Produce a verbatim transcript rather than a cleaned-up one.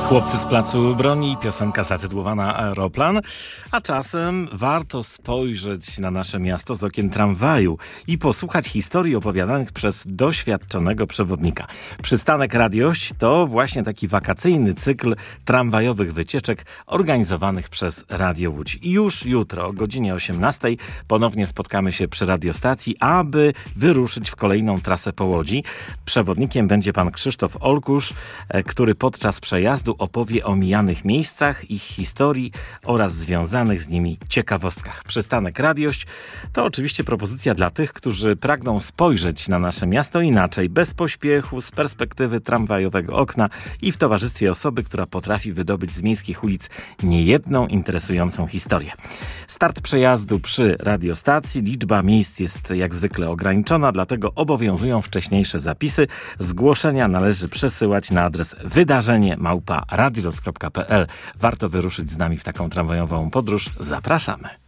Chłopcy z Placu Broni, piosenka zatytułowana Aeroplan, a czasem warto spojrzeć na nasze miasto z okien tramwaju i posłuchać historii opowiadanych przez doświadczonego przewodnika. Przystanek Radiość to właśnie taki wakacyjny cykl tramwajowych wycieczek organizowanych przez Radio Łódź. I już jutro o godzinie osiemnastej ponownie spotkamy się przy radiostacji, aby wyruszyć w kolejną trasę po Łodzi. Przewodnikiem będzie pan Krzysztof Olkusz, który podczas przejazdu opowie o mijanych miejscach, ich historii oraz związanych z nimi ciekawostkach. Przystanek Radiość to oczywiście propozycja dla tych, którzy pragną spojrzeć na nasze miasto inaczej, bez pośpiechu, z perspektywy tramwajowego okna i w towarzystwie osoby, która potrafi wydobyć z miejskich ulic niejedną interesującą historię. Start przejazdu przy radiostacji. Liczba miejsc jest jak zwykle ograniczona, dlatego obowiązują wcześniejsze zapisy. Zgłoszenia należy przesyłać na adres wydarzenie małpa radioloc kropka p l. Warto wyruszyć z nami w taką tramwajową podróż. Zapraszamy.